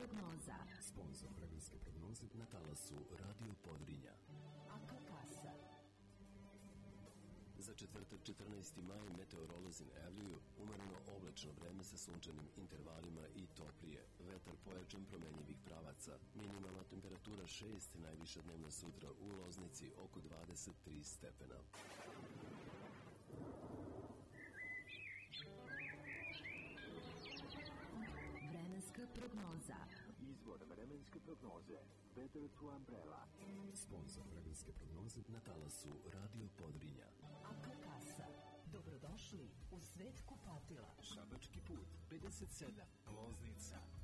prognoza. Sponsor vremenske prognoze na talasu Radio Podrinja. Aka kasa. Za četvrtak 14. maj meteorolozi najavljuju umereno oblačno vreme sa sunčanim intervalima i toplije. Vetar pojačan promenjivih pravaca. Minimalna temperatura 6, najviša dnevna sutra u Loznici oko 23 stepena. Vremenska prognoza. Izvor vremenske prognoze Weather to Umbrella. Sponsor vremenske prognoze na talasu Radio Podrinja. Aka kasa. Dobrodošli u svet kupatila. Šabački put 57, Loznica.